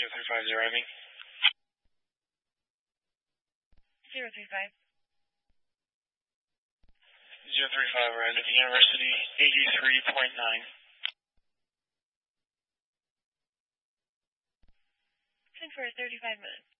035 arriving. 035. 035 arrived at the University 83.9. 10 for 35 minutes.